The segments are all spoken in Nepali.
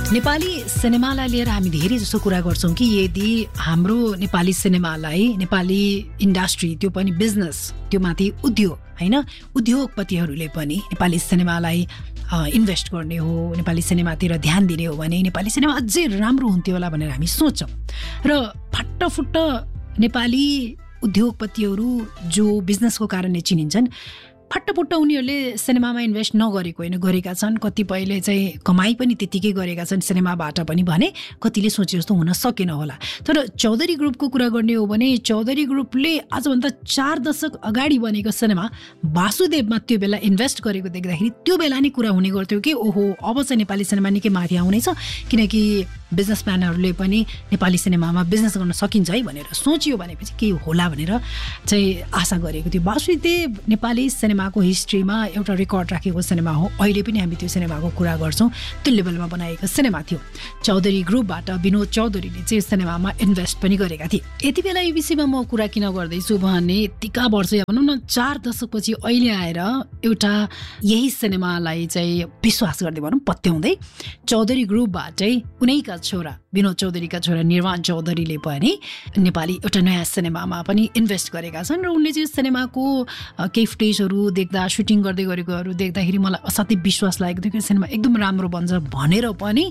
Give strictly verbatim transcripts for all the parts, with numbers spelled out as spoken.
नेपाली सिनेमालाई लिएर हामी धेरै जसो कुरा गर्छौँ कि यदि हाम्रो नेपाली सिनेमालाई नेपाली इन्डस्ट्री त्यो पनि बिजनेस त्यो माथि उद्योग हैन उद्योगपतिहरूले पनि नेपाली सिनेमालाई इन्भेस्ट गर्ने हो नेपाली सिनेमातिर ध्यान दिने हो भने नेपाली सिनेमा अझै राम्रो हुन्थ्यो होला भनेर हामी सोच्छौँ र फट्टफुट्ट नेपाली उद्योगपतिहरू जो बिजनेसको कारणले चिनिन्छन् फट्टफुट्ट उनीहरूले सिनेमामा इन्भेस्ट नगरेको होइन गरेका छन् कतिपयले चाहिँ कमाई पनि त्यतिकै गरेका छन् सिनेमाबाट पनि भने कतिले सोचे जस्तो हुन सकेन होला तर चौधरी ग्रुपको कुरा गर्ने हो भने चौधरी ग्रुपले आजभन्दा चार दशक अगाडि बनेको सिनेमा वासुदेवमा त्यो बेला इन्भेस्ट गरेको देख्दाखेरि त्यो बेला नै कुरा हुने गर्थ्यो कि ओहो अब चाहिँ नेपाली सिनेमा निकै माथि आउनेछ किनकि बिजनेसम्यानहरूले पनि नेपाली सिनेमामा बिजनेस गर्न सकिन्छ है भनेर सोचियो भनेपछि के होला भनेर चाहिँ आशा गरेको थियो वासुदेव नेपाली सिनेमाको हिस्ट्रीमा एउटा रेकर्ड राखेको सिनेमा हो अहिले पनि हामी त्यो सिनेमाको कुरा गर्छौँ त्यो लेभलमा बनाएको सिनेमा थियो चौधरी ग्रुपबाट विनोद चौधरीले चाहिँ सिनेमामा इन्भेस्ट पनि गरेका थिए यति बेला यो विषयमा म कुरा किन गर्दैछु भने यतिका वर्ष या भनौँ न चार दशकपछि अहिले आएर एउटा यही सिनेमालाई चाहिँ विश्वास गर्दै भनौँ पत्याउँदै चौधरी ग्रुपबाटै उनैका छोरा विनोद चौधरीका छोरा निर्वाण चौधरीले पनि नेपाली एउटा नयाँ सिनेमामा पनि इन्भेस्ट गरेका छन् र उनले चाहिँ सिनेमाको केही फुटेजहरू देख्दा सुटिङ गर्दै गरेकोहरू देख्दाखेरि मलाई असाध्यै विश्वास लागेको थियो कि सिनेमा एकदम राम्रो बन्छ भनेर पनि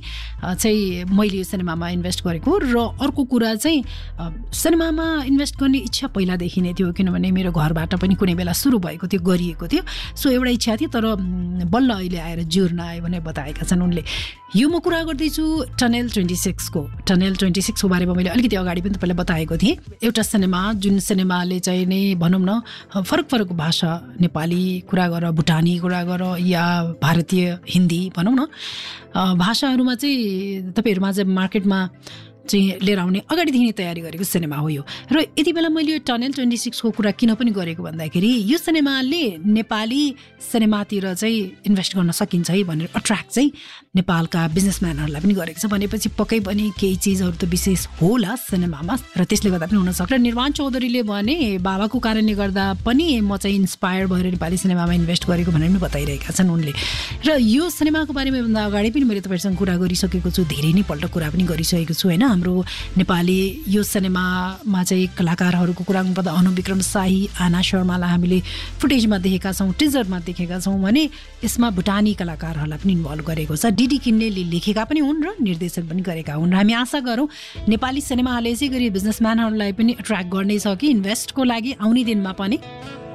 चाहिँ मैले यो सिनेमामा इन्भेस्ट गरेको र अर्को कुरा चाहिँ सिनेमामा इन्भेस्ट गर्ने इच्छा पहिलादेखि नै थियो किनभने मेरो घरबाट पनि कुनै बेला सुरु भएको थियो गरिएको थियो सो एउटा इच्छा थियो तर बल्ल अहिले आएर जुर्न आयो भनेर बताएका छन् उनले यो म कुरा गर्दैछु टनेल ट्वेन्टी सिक्सको टनेल ट्वेन्टी सिक्सको बारेमा मैले अलिकति अगाडि पनि तपाईँलाई बताएको थिएँ एउटा सिनेमा जुन सिनेमाले चाहिँ नै भनौँ न फरक फरक भाषा नेपाली कुरा गर भुटानी कुरा गर या भारतीय हिन्दी भनौँ न भाषाहरूमा चाहिँ तपाईँहरूमा चाहिँ मार्केटमा चाहिँ लिएर आउने अगाडिदेखि नै तयारी गरेको सिनेमा हो यो र यति बेला मैले यो टनेल ट्वेन्टी सिक्सको कुरा किन पनि गरेको भन्दाखेरि यो सिनेमाले नेपाली सिनेमातिर चाहिँ इन्भेस्ट गर्न सकिन्छ है भनेर अट्र्याक्ट चाहिँ नेपालका बिजनेसम्यानहरूलाई पनि गरेको छ भनेपछि पक्कै पनि केही चिजहरू त विशेष होला सिनेमामा र त्यसले गर्दा पनि हुनसक्छ निर्वाण चौधरीले भने बाबाको कारणले गर्दा पनि म चाहिँ इन्सपायर भएर नेपाली सिनेमामा इन्भेस्ट गरेको भनेर पनि बताइरहेका छन् उनले र यो सिनेमाको बारेमा भन्दा अगाडि पनि मैले तपाईँहरूसँग कुरा गरिसकेको छु धेरै नै पल्ट कुरा पनि गरिसकेको छु होइन हाम्रो नेपाली यो सिनेमामा चाहिँ कलाकारहरूको कुरा गर्नुपर्दा अनु विक्रम शाही आना शर्मालाई हामीले फुटेजमा देखेका छौँ टिजरमा देखेका छौँ भने यसमा भुटानी कलाकारहरूलाई पनि इन्भल्भ गरेको छ डिडी किन्नेले लेखेका पनि हुन् र निर्देशन पनि गरेका हुन् र हामी आशा गरौँ नेपाली सिनेमाले यसै गरी बिजनेसम्यानहरूलाई पनि एट्र्याक्ट गर्नेछ कि इन्भेस्टको लागि आउने दिनमा पनि